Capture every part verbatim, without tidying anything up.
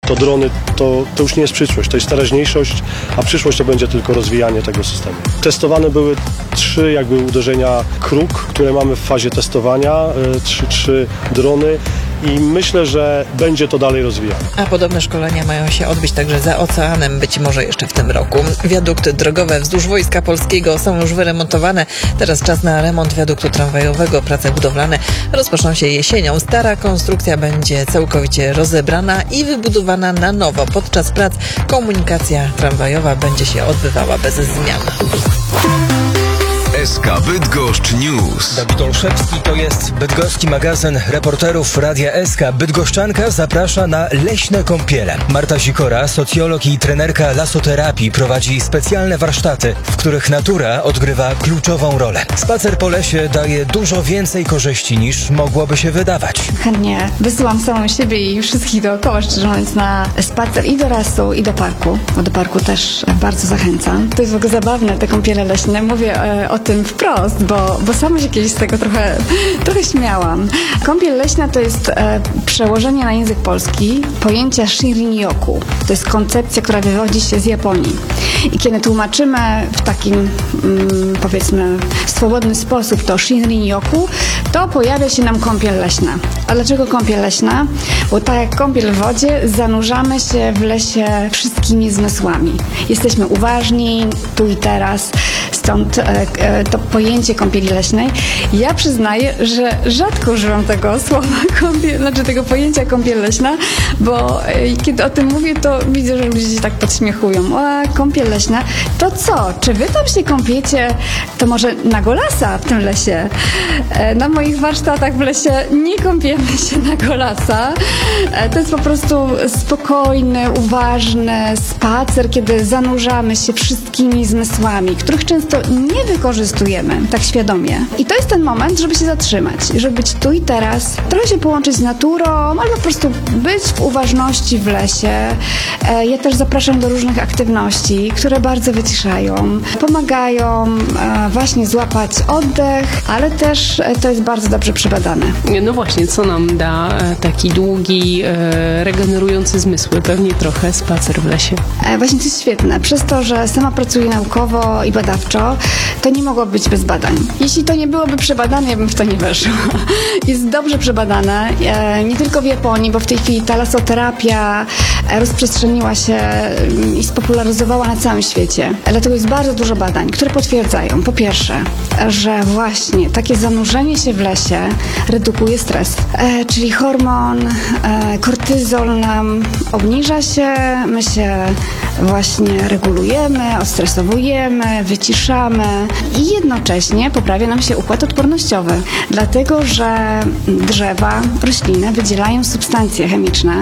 to drony to, to już nie jest przyszłość, to jest teraźniejszość, a przyszłość to będzie tylko rozwijanie tego systemu. Testowane były trzy jakby uderzenia kruk, które mamy w fazie testowania, trzy, trzy drony. I myślę, że będzie to dalej rozwijane. A podobne szkolenia mają się odbyć także za oceanem, być może jeszcze w tym roku. Wiadukty drogowe wzdłuż Wojska Polskiego są już wyremontowane. Teraz czas na remont wiaduktu tramwajowego. Prace budowlane rozpoczną się jesienią. Stara konstrukcja będzie całkowicie rozebrana i wybudowana na nowo. Podczas prac komunikacja tramwajowa będzie się odbywała bez zmian. S K Bydgoszcz News. Dawid Olszewski, to jest bydgoski magazyn reporterów Radia S K. Bydgoszczanka zaprasza na leśne kąpiele. Marta Sikora, socjolog i trenerka lasoterapii, prowadzi specjalne warsztaty, w których natura odgrywa kluczową rolę. Spacer po lesie daje dużo więcej korzyści niż mogłoby się wydawać. Chętnie wysyłam samą siebie i wszystkich dookoła, szczerze mówiąc, na spacer i do lasu, i do parku. Bo do parku też bardzo zachęcam. To jest w ogóle zabawne, te kąpiele leśne. Mówię e, o tym wprost, bo, bo sama się kiedyś z tego trochę, trochę śmiałam. Kąpiel leśna to jest e, przełożenie na język polski pojęcia Shinrin-yoku. To jest koncepcja, która wywodzi się z Japonii. I kiedy tłumaczymy w takim, mm, powiedzmy, swobodny sposób to Shinrin-yoku, to pojawia się nam kąpiel leśna. A dlaczego kąpiel leśna? Bo tak jak kąpiel w wodzie, zanurzamy się w lesie wszystkimi zmysłami. Jesteśmy uważni tu i teraz, stąd e, e, to pojęcie kąpieli leśnej. Ja przyznaję, że rzadko używam tego słowa, kąpiel, znaczy tego pojęcia kąpiel leśna, bo e, kiedy o tym mówię, to widzę, że ludzie się tak podśmiechują. O, kąpiel leśna, to co? Czy wy tam się kąpiecie? To może na golasa w tym lesie? E, na moich warsztatach w lesie nie kąpiemy się na golasa. E, to jest po prostu spokojny, uważny spacer, kiedy zanurzamy się wszystkimi zmysłami, których często nie wykorzystujemy tak świadomie. I to jest ten moment, żeby się zatrzymać, żeby być tu i teraz, trochę się połączyć z naturą, albo po prostu być w uważności w lesie. E, ja też zapraszam do różnych aktywności, które bardzo wyciszają, pomagają e, właśnie złapać oddech, ale też e, to jest bardzo dobrze przebadane. No właśnie, co nam da e, taki długi, e, regenerujący zmysły? Pewnie trochę spacer w lesie. E, właśnie to jest świetne. Przez to, że sama pracuję naukowo i badawczo, to nie mogło być bez badań. Jeśli to nie byłoby przebadane, ja bym w to nie weszła. Jest dobrze przebadane, e, nie tylko w Japonii, bo w tej chwili ta lasoterapia rozprzestrzeniła się i spopularyzowała na całym świecie. Dlatego jest bardzo dużo badań, które potwierdzają, po pierwsze, że właśnie takie zanurzenie się w lesie redukuje stres, e, czyli hormon e, kortyzol nam obniża się, my się właśnie regulujemy, odstresowujemy, wyciszamy i jednocześnie poprawia nam się układ odpornościowy, dlatego że drzewa, rośliny wydzielają substancje chemiczne,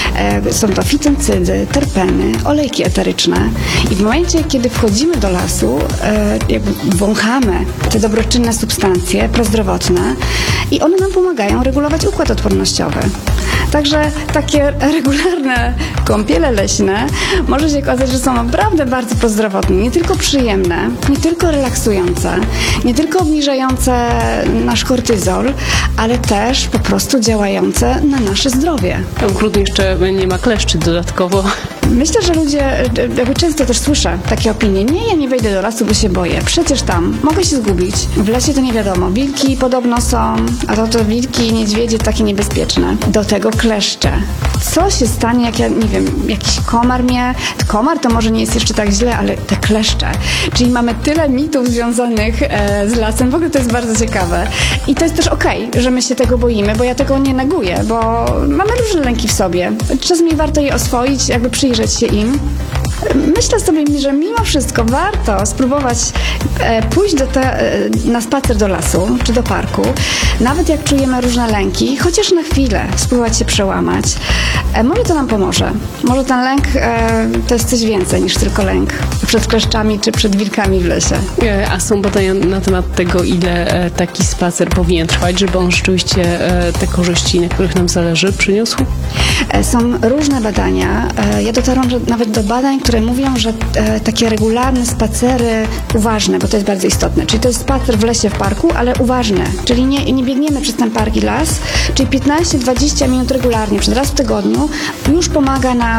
e, są to fitoncydy, terpeny, olejki eteryczne i w momencie, kiedy wchodzimy do lasu, e, jakby wąchamy te dobroczynne substancje prozdrowotne i one nam pomagają regulować układ odpornościowy. Także takie regularne kąpiele leśne może się okazać, że są naprawdę bardzo prozdrowotne, nie tylko przyjemne, nie tylko relaksujące, nie tylko obniżające nasz kortyzol, ale też po prostu działające na nasze zdrowie. W grudniu jeszcze nie ma kleszczy dodatkowo. Myślę, że ludzie, jakby często też słyszę takie opinie, nie, ja nie wejdę do lasu, bo się boję, przecież tam mogę się zgubić. W lesie to nie wiadomo, wilki podobno są, a to, to wilki i niedźwiedzie takie niebezpieczne. Do tego kleszcze. Co się stanie, jak ja, nie wiem, jakiś komar mnie, komar to może nie jest jeszcze tak źle, ale te kleszcze. Czyli mamy tyle mitów związanych e, z lasem, w ogóle to jest bardzo ciekawe. I to jest też okej, że my się tego boimy, bo ja tego nie neguję, bo mamy różne lęki w sobie. Czasami warto je oswoić, jakby przyjrzeć się im. Myślę sobie, że mimo wszystko warto spróbować e, pójść do te, e, na spacer do lasu czy do parku, nawet jak czujemy różne lęki, chociaż na chwilę spróbować się przełamać. E, może to nam pomoże. Może ten lęk e, to jest coś więcej niż tylko lęk przed kleszczami czy przed wilkami w lesie. E, a są badania na temat tego, ile e, taki spacer powinien trwać, żeby on rzeczywiście e, te korzyści, na których nam zależy, przyniósł? E, są różne badania. E, ja dotarłam nawet do badań, które mówią, że e, takie regularne spacery uważne, bo to jest bardzo istotne, czyli to jest spacer w lesie, w parku, ale uważne, czyli nie, nie biegniemy przez ten park i las, czyli piętnaście do dwudziestu minut regularnie, przed raz w tygodniu, już pomaga nam